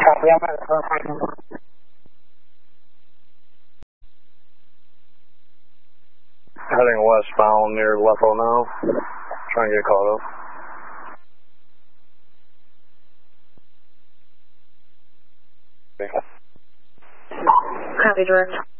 Copy, I'm at the Heading westbound near Lefo now. Trying to get caught up. Copy, direct.